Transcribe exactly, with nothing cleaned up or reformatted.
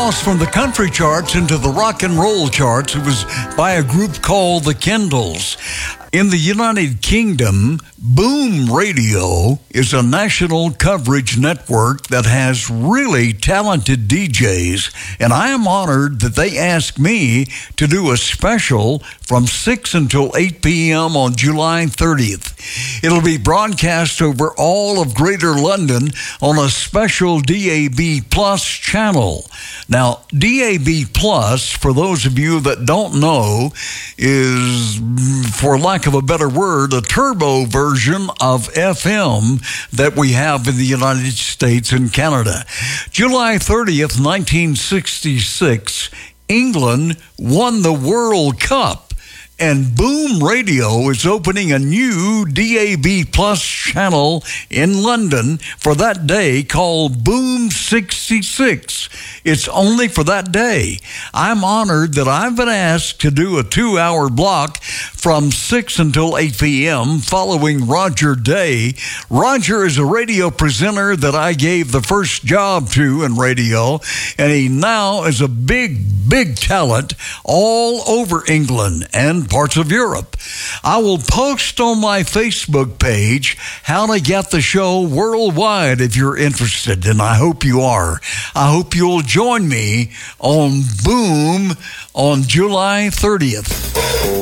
cross from the country charts into the rock and roll charts. It was by a group called the Kendalls. In the United Kingdom, Boom Radio is a national coverage network that has really talented D Js, and I am honored that they asked me to do a special from six until eight p.m. on July thirtieth. It'll be broadcast over all of Greater London on a special D A B Plus channel. Now, D A B Plus, for those of you that don't know, is, for lack of a better word, a turbo version of F M that we have in the United States and Canada. July thirtieth, nineteen sixty-six, England won the World Cup. And Boom Radio is opening a new D A B Plus channel in London for that day called Boom sixty-six. It's only for that day. I'm honored that I've been asked to do a two-hour block from six until eight p.m. following Roger Day. Roger is a radio presenter that I gave the first job to in radio, and he now is a big, big talent all over England and parts of Europe. I will post on my Facebook page how to get the show worldwide if you're interested, and I hope you are. I hope you'll join me on Boom on July thirtieth.